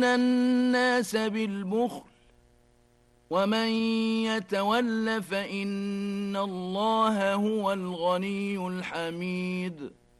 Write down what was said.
الناس بالبخل ومن يتول فإن الله هو الغني الحميد